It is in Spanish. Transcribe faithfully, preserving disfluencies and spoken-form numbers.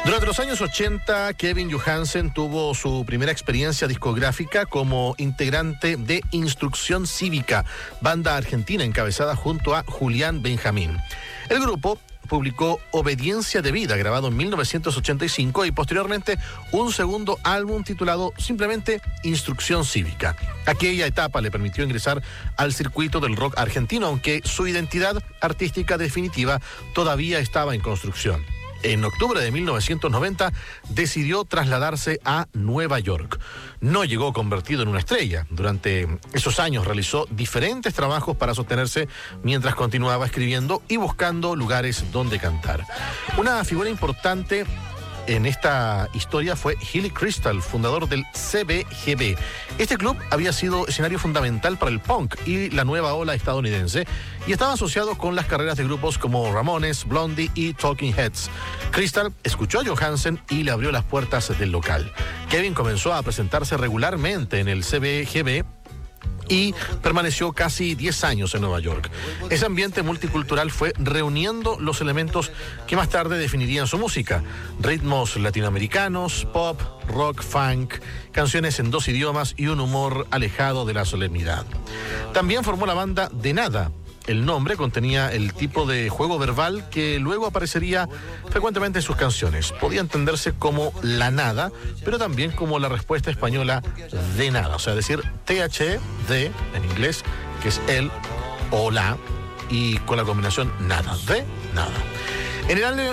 Durante los años ochenta, Kevin Johansen tuvo su primera experiencia discográfica como integrante de Instrucción Cívica, banda argentina encabezada junto a Julián Benjamín. El grupo publicó Obediencia Debida, grabado en mil novecientos ochenta y cinco, y posteriormente un segundo álbum titulado simplemente Instrucción Cívica. Aquella etapa le permitió ingresar al circuito del rock argentino, aunque su identidad artística definitiva todavía estaba en construcción. En octubre de mil novecientos noventa decidió trasladarse a Nueva York. No llegó convertido en una estrella. Durante esos años realizó diferentes trabajos para sostenerse mientras continuaba escribiendo y buscando lugares donde cantar. Una figura importante en esta historia fue Hilly Crystal, fundador del C B G B. Este club había sido escenario fundamental para el punk y la nueva ola estadounidense y estaba asociado con las carreras de grupos como Ramones, Blondie y Talking Heads. Crystal escuchó a Johansen y le abrió las puertas del local. Kevin comenzó a presentarse regularmente en el C B G B y permaneció casi diez años en Nueva York. Ese ambiente multicultural fue reuniendo los elementos que más tarde definirían su música: ritmos latinoamericanos, pop, rock, funk, canciones en dos idiomas y un humor alejado de la solemnidad. También formó la banda De Nada. El nombre contenía el tipo de juego verbal que luego aparecería frecuentemente en sus canciones. Podía entenderse como la nada, pero también como la respuesta española de nada. O sea, decir T H de en inglés, que es el o la, y con la combinación nada, de nada. En el año